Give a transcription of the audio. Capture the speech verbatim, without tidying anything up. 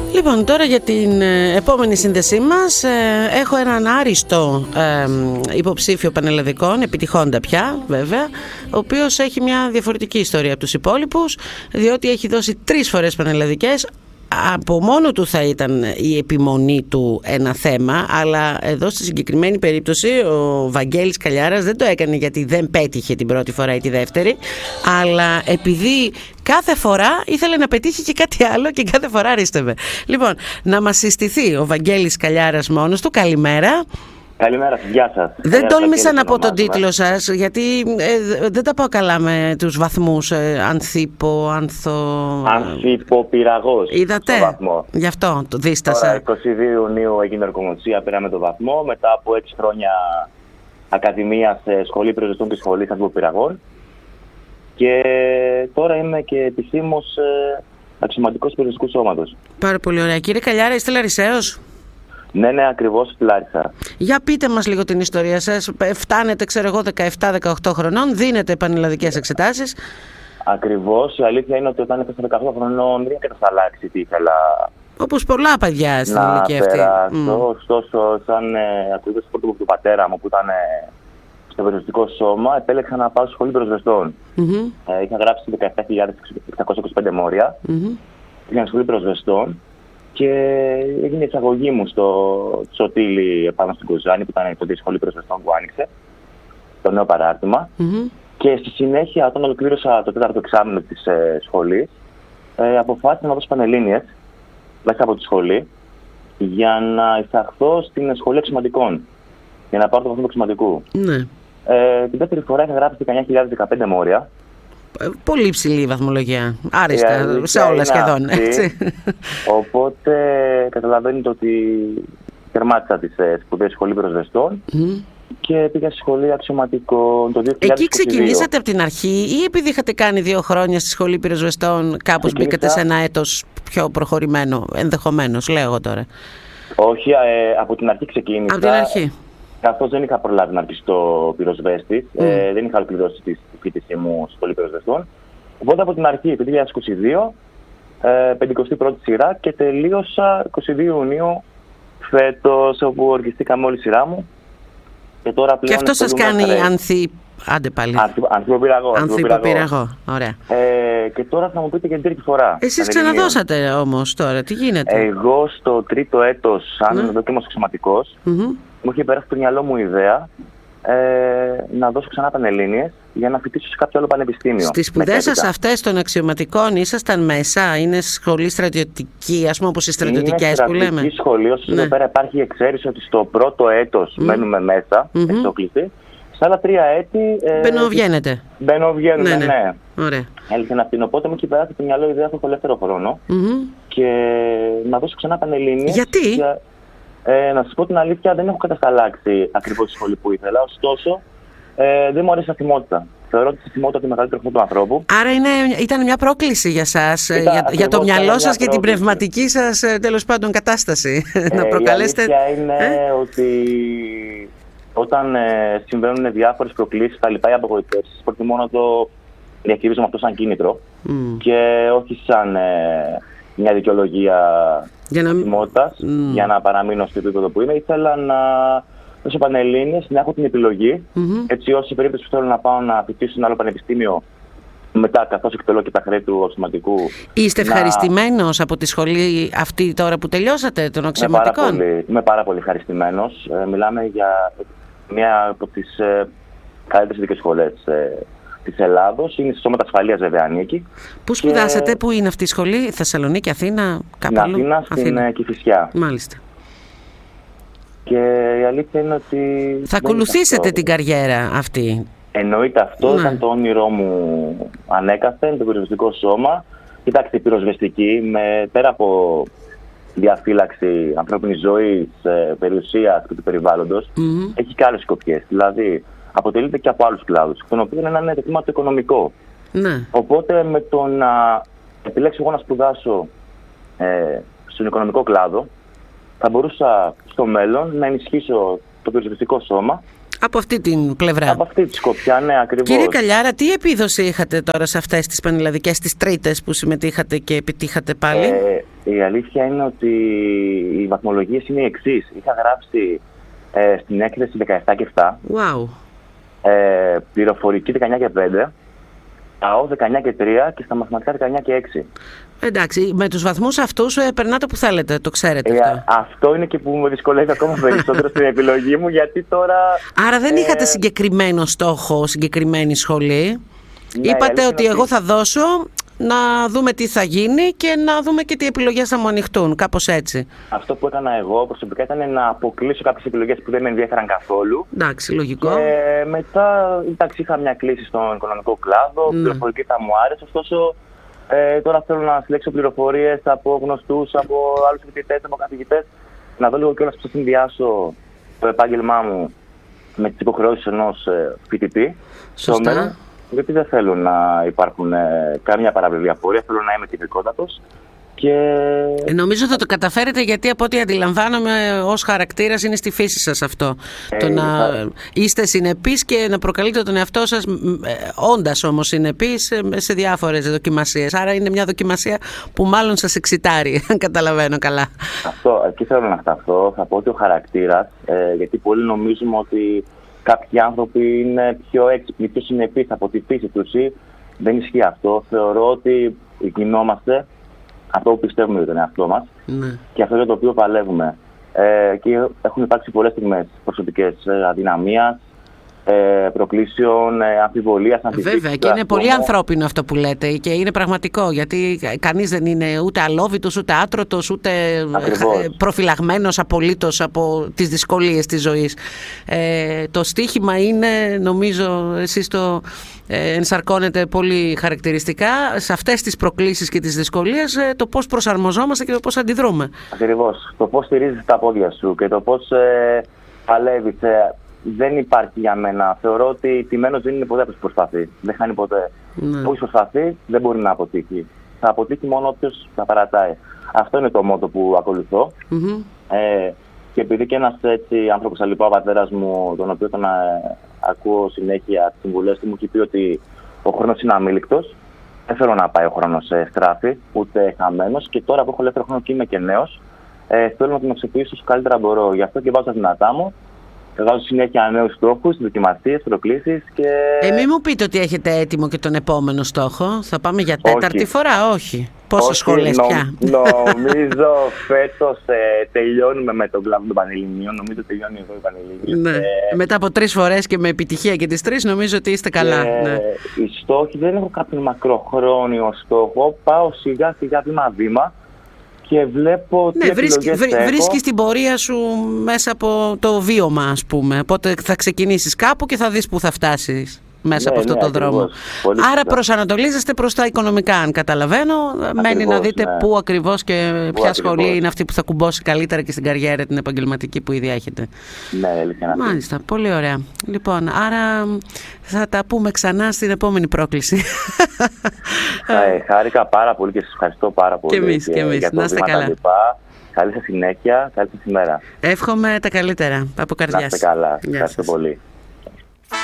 Λοιπόν, τώρα για την ε, επόμενη σύνδεσή μας ε, έχω έναν άριστο ε, υποψήφιο πανελλαδικών, επιτυχώντα πια βέβαια, ο οποίος έχει μια διαφορετική ιστορία από τους υπόλοιπους, διότι έχει δώσει τρεις φορές πανελλαδικές. Από μόνο του θα ήταν η επιμονή του ένα θέμα, αλλά εδώ στη συγκεκριμένη περίπτωση ο Βαγγέλης Καλιάρας δεν το έκανε γιατί δεν πέτυχε την πρώτη φορά ή τη δεύτερη, αλλά επειδή κάθε φορά ήθελε να πετύχει και κάτι άλλο και κάθε φορά ρίστευε. Λοιπόν, να μας συστηθεί ο Βαγγέλης Καλιάρας μόνος του. Καλημέρα. Καλημέρα, γεια σας. Δεν τόλμησα να πω τον τίτλο σας, γιατί ε, δεν τα πάω καλά με τους βαθμούς. Ε, ανθίπο, ανθο... Ανθίποπυραγός. Είδατε, βαθμό. Γι' αυτό το δίστασα. Τώρα, εικοστή δεύτερη Ιουνίου έγινε ορκομοσία, πήραμε το βαθμό. Μετά από έξι χρόνια ακαδημία σε σχολή πυροσβεστών και σχολή Ανθίποπυραγών. Και τώρα είμαι και επισήμως ε, αξιωματικός πυροσβεστικού σώματος. Πάρα πολύ ωραία. Κύριε Καλιάρα, είστε Λαρισαίος? Ναι, ναι, ακριβώς στη Λάρισα. Για πείτε μας λίγο την ιστορία σας. Φτάνετε, ξέρω εγώ, δεκαεπτά δεκαοκτώ χρονών, δίνετε πανελλαδικές εξετάσεις. Ακριβώς. Η αλήθεια είναι ότι όταν έφτασα δεκαοκτώ χρονών δεν είχα αλλάξει τι ήθελα. Όπως πολλά παιδιά στην ηλικία αυτή. Να ωστόσο, σαν ε, ακολουθός του του πατέρα μου που ήταν ε, στο πυροσβεστικό σώμα, επέλεξα να πάω στη σχολή πυροσβεστών. Mm-hmm. Ε, είχα γράψει δεκαεπτά χιλιάδες εξακόσια είκοσι πέντε μόρια. Mm-hmm. Είχα σχολή πυροσβεστών. Και έγινε η εισαγωγή μου στο Σωτήλι επάνω στην Κοζάνη, που ήταν η σχολή πυροσβεστών που άνοιξε, το νέο παράρτημα. Mm-hmm. Και στη συνέχεια, όταν ολοκλήρωσα το τέταρτο εξάμηνο της ε, σχολής, ε, αποφάσισα να δώσω πανελλήνιες μέσα από τη σχολή για να εισαχθώ στην σχολή αξιωματικών, για να πάρω το βαθμό του αξιωματικού. Mm-hmm. Ε, την δεύτερη φορά είχα γράψει δεκαεννιά χιλιάδες δεκαπέντε μόρια. Πολύ υψηλή η βαθμολογία. Άριστα, σε όλα σχεδόν. Έτσι. Οπότε καταλαβαίνετε ότι τερμάτισα τις σπουδές σχολή πυροσβεστών mm. και πήγα στη σχολή αξιωματικών το δύο χιλιάδες είκοσι δύο. Εκεί ξεκινήσατε από την αρχή ή επειδή είχατε κάνει δύο χρόνια στη σχολή πυροσβεστών κάπως Ξεκίνησα... μπήκατε σε ένα έτος πιο προχωρημένο, ενδεχομένως, λέω εγώ τώρα? Όχι, ε, από την αρχή ξεκίνησα. Από την αρχή. Καθώς δεν είχα προλάβει να αρχίσω πυροσβέστη, mm. ε, δεν είχα ολοκληρώσει τη φοιτησή μου στη σχολή πυροσβεστών. Οπότε από την αρχή, το δύο χιλιάδες είκοσι δύο, ε, πενηκοστή πρώτη σειρά και τελείωσα εικοστή δεύτερη Ιουνίου φέτος, όπου ορκιστήκαμε όλη η σειρά μου. Και, τώρα πλέον και αυτό σας κάνει ανθι... Άντε πάλι. Ανθίποπυραγό. Ανθίποπυραγό, ωραία. Ε, και τώρα θα μου πείτε και την τρίτη φορά. Εσείς ξαναδώσατε όμως τώρα, τι γίνεται? Εγώ στο τρίτο έτος, αν είμαι mm. εδώ και είμαι αξιωματικός, mm-hmm. μου είχε περάσει στο μυαλό μου η ιδέα ε, να δώσω ξανά πανελλήνιες για να φοιτήσω σε κάποιο άλλο πανεπιστήμιο. Στις σπουδές σας αυτές των αξιωματικών ήσασταν μέσα, είναι σχολή στρατιωτική, ας πούμε, όπως οι στρατιωτικές που λέμε? Είναι στρατιωτική σχολή, όσο ναι. εδώ πέρα υπάρχει η εξαίρεση ότι στο πρώτο έτος mm. μένουμε μέσα, mm-hmm. εξόκλειστοι. Στα άλλα τρία έτη. Ε, Μπαινοβγαίνετε. Μπαινοβγαίνουμε, ναι. ναι. Ωραία. Έλειξε να πει. Οπότε μου έχει περάσει το μυαλό η ιδέα αυτό το ελεύθερο χρόνο mm-hmm. και να δώσω ξανά πανελλήνιες. Γιατί? Για, ε, να σας πω την αλήθεια, δεν έχω κατασταλάξει ακριβώς τη σχολή που ήθελα. Ωστόσο, ε, δεν μου αρέσει η σταθμότητα. Θεωρώ ότι η σταθμότητα είναι τη μεγαλύτερη αυτό του ανθρώπου. Άρα είναι, ήταν μια πρόκληση για σας, ήταν, για, για το μυαλό σας και την πνευματική σας τέλος πάντων κατάσταση. Ε, να προκαλέσετε. Η αλήθεια είναι ε? ότι όταν ε, συμβαίνουν διάφορες προκλήσεις, τα λοιπά, οι απογοητεύσεις, προτιμώ να το διαχειρίζομαι αυτό σαν κίνητρο mm. και όχι σαν ε, μια δικαιολογία σταθμότητας για, να... mm. για να παραμείνω στο επίπεδο που είμαι. Ήθελα να δώσω πανελλήνιες, να έχω την επιλογή, mm-hmm. έτσι ώστε σε περίπτωση που θέλω να πάω να φοιτήσω σε ένα άλλο πανεπιστήμιο μετά, καθώς εκτελώ και τα χρέη του αξιωματικού. Είστε ευχαριστημένος να... από τη σχολή αυτή τώρα που τελειώσατε των αξιωματικών? Είμαι πάρα πολύ, είμαι πάρα πολύ ευχαριστημένος. Ε, μιλάμε για μια από τις ε, καλύτερες ειδικές σχολές ε, της Ελλάδος. Είναι σε σώματα ασφαλείας βέβαια ανήκει. Πού σπουδάσατε, και... πού είναι αυτή η σχολή? Θεσσαλονίκη, Αθήνα, κάπου αλλού? Αθήνα, στην Αθήνα. Κηφισιά. Μάλιστα. Και η αλήθεια είναι ότι... Θα ακολουθήσετε την καριέρα αυτή? Εννοείται, αυτό ναι. ήταν το όνειρό μου ανέκαθεν, το πυροσβεστικό σώμα. Κοιτάξτε, η πυροσβεστική, με, πέρα από διαφύλαξη ανθρώπινης ζωής, περιουσίας και του περιβάλλοντος, mm-hmm. έχει και άλλες σκοπιές. Δηλαδή, αποτελείται και από άλλους κλάδους, των οποίων ένα είναι το θέμα το οικονομικό. Ναι. Οπότε, με το να επιλέξω εγώ να σπουδάσω ε, στον οικονομικό κλάδο, θα μπορούσα στο μέλλον να ενισχύσω το πυροσβεστικό σώμα. Από αυτή την πλευρά. Από αυτή τη σκοπιά, ναι, ακριβώς. Κύριε Καλιάρα, τι επίδοση είχατε τώρα σε αυτές τις πανελλαδικές, τις τρίτες που συμμετείχατε και επιτύχατε πάλι? Ε, Η αλήθεια είναι ότι οι βαθμολογίες είναι οι εξής. Είχα γράψει ε, στην έκθεση δεκαεπτά και επτά, wow. ε, πληροφορική δεκαεννιά και πέντε, ΑΟ δεκαεννιά και τρία και στα μαθηματικά δεκαεννιά και έξι. Εντάξει, με τους βαθμούς αυτούς ε, περνάτε που θέλετε, το ξέρετε ε, αυτό. Αυτό είναι και που με δυσκολεύει ακόμα περισσότερο στην επιλογή μου, γιατί τώρα... Άρα δεν ε, είχατε συγκεκριμένο στόχο, συγκεκριμένη σχολή. Ναι, είπατε ότι εγώ ότι... θα δώσω να δούμε τι θα γίνει και να δούμε και τι επιλογές θα μου ανοιχτούν, κάπως έτσι. Αυτό που έκανα εγώ προσωπικά ήταν να αποκλείσω κάποιες επιλογές που δεν με ενδιαφέραν καθόλου. Εντάξει, λογικό. Και μετά, εντάξει, είχα μια κλίση στον οικονομικό κλάδο, η ναι. πληροφορική θα μου άρεσε, ωστόσο ε, τώρα θέλω να συλλέξω πληροφορίες από γνωστούς, από άλλους φοιτητές, από καθηγητές, να δω λίγο κιόλας πώς θα συνδυάσω το επάγγελμά μου με τις υποχρεώσεις ενός ε, φοιτητή. Σωστά. Γιατί δεν θέλω να υπάρχουν ε, καμία παραβολή απορία, θέλω να είμαι τυπικότατος. Και... Ε, νομίζω θα το καταφέρετε, γιατί από ό,τι αντιλαμβάνομαι ως χαρακτήρας είναι στη φύση σας αυτό. Ε, το να θα... είστε συνεπείς και να προκαλείτε τον εαυτό σας, ε, όντας όμως συνεπείς ε, σε διάφορες δοκιμασίες. Άρα είναι μια δοκιμασία που μάλλον σας εξητάρει, αν καταλαβαίνω καλά. Αυτό, εκεί θέλω να σταθώ. Θα πω ότι ο χαρακτήρας, ε, γιατί πολλοί νομίζουμε ότι κάποιοι άνθρωποι είναι πιο έξυπνοι, πιο συνεπείς από τη φύση τους. Δεν ισχύει αυτό. Θεωρώ ότι γινόμαστε αυτό που πιστεύουμε για τον εαυτό μας, ναι. και αυτό για το οποίο παλεύουμε. Ε, και έχουν υπάρξει πολλές στιγμές προσωπικές ε, αδυναμίας, ε, προκλήσεων, ε, αμφιβολίας, αμφισβήτησης. Βέβαια, και είναι πολύ ανθρώπινο αυτό που λέτε και είναι πραγματικό, γιατί κανείς δεν είναι ούτε αλόβητος, ούτε άτρωτος, ούτε Ακριβώς. προφυλαγμένος απολύτως από τις δυσκολίες της ζωής. Ε, το στίχημα είναι, νομίζω, εσείς το ε, ενσαρκώνετε πολύ χαρακτηριστικά σε αυτές τις προκλήσεις και τις δυσκολίες, ε, το πώς προσαρμοζόμαστε και το πώς αντιδρούμε. Ακριβώς. Το πώς στηρίζεις τα πόδια σου και το πώς ε, παλεύεις. Ε, δεν υπάρχει για μένα. Θεωρώ ότι τιμένος δεν είναι ποτέ που προσπαθεί. Δεν χάνει ποτέ. Ναι. Όποιος προσπαθεί δεν μπορεί να αποτύχει. Θα αποτύχει μόνο όποιος θα παρατάει. Αυτό είναι το μότο που ακολουθώ. Mm-hmm. Ε, και επειδή και ένας έτσι άνθρωπος, λοιπόν, ο πατέρας μου, τον οποίο τον ε, ακούω συνέχεια τις συμβουλές του, μου έχει πει ότι ο χρόνος είναι αμήλικτος. Δεν θέλω να πάει ο χρόνος σε στράφη, ούτε χαμένος. Και τώρα που έχω ελεύθερο χρόνο και είμαι και νέος, ε, θέλω να τον αξιοποιήσω όσο καλύτερα μπορώ. Γι' αυτό και βάζω τα δυνατά μου. Βάζω συνέχεια νέους στόχους, δοκιμασίες, προκλήσεις και... Ε, μην μου πείτε ότι έχετε έτοιμο και τον επόμενο στόχο. Θα πάμε για τέταρτη όχι. φορά, όχι. Πόσες σχολές νο, πια. Νομίζω φέτος ε, τελειώνουμε με τον κλάδο των Πανελληνίων. Νομίζω τελειώνει εδώ η Πανελλήνια. Ναι. Ε, Μετά από τρεις φορές και με επιτυχία και τις τρεις, νομίζω ότι είστε καλά. Και, ναι. Οι στόχοι δεν έχω κάποιον μακροχρόνιο στόχο. Πάω σιγά σιγά βήμα-βήμα. Και βλέπω ναι, βρίσκει, βρί, βρίσκεις την πορεία σου μέσα από το βίωμα, ας πούμε. Οπότε θα ξεκινήσεις κάπου και θα δεις που θα φτάσεις μέσα ναι, από αυτό ναι, το ακριβώς. δρόμο. Πολύ Άρα σωστά. προσανατολίζεστε προς τα οικονομικά, αν καταλαβαίνω. Ακριβώς, μένει να δείτε ναι. πού ακριβώς και πού ποια ακριβώς. σχολή είναι αυτή που θα κουμπώσει καλύτερα και στην καριέρα την επαγγελματική που ήδη έχετε. Ναι, αλήθεια. Μάλιστα, πολύ ωραία. Λοιπόν, άρα θα τα πούμε ξανά στην επόμενη πρόκληση. Ε, χάρηκα πάρα πολύ και σας ευχαριστώ πάρα πολύ. Και εμείς, και, και εμείς. Να είστε καλά. Καλή σας συνέχεια, καλή σας ημέρα. Εύχομαι τα καλύτερα από καρδιάς. Να είστε καλά. Ευχαριστώ πολύ.